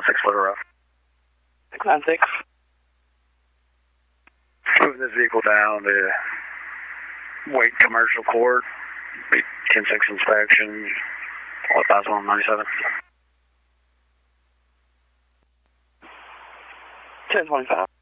6-footer rough. 696. Moving this vehicle down to Wait Commercial Court. Be 10-6 inspection. All passable on 97. 1025.